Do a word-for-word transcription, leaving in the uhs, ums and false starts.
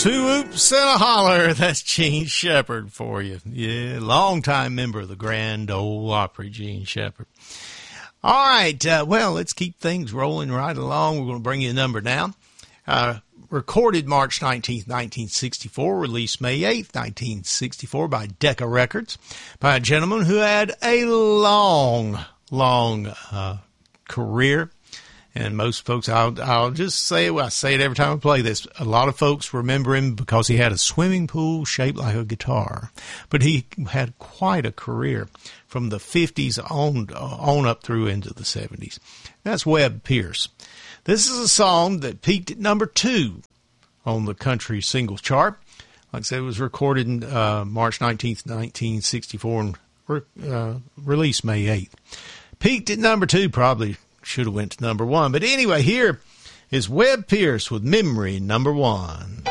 Two oops and a holler. That's Gene Shepard for you. Yeah, longtime member of the Grand Ole Opry, Gene Shepard. All right, uh, well, let's keep things rolling right along. We're going to bring you a number now. Uh, recorded March nineteenth, nineteen sixty-four, released May eighth, nineteen sixty-four by Decca Records, by a gentleman who had a long, long uh, career. And most folks, I'll, I'll just say, well, I say it every time I play this, a lot of folks remember him because he had a swimming pool shaped like a guitar. But he had quite a career from the fifties on, on up through into the seventies. That's Webb Pierce. This is a song that peaked at number two on the country singles chart. Like I said, it was recorded in uh, March nineteenth, nineteen sixty-four, and re- uh, released May eighth. Peaked at number two, probably should have went to number one. But anyway, here is Webb Pierce with Memory Number One.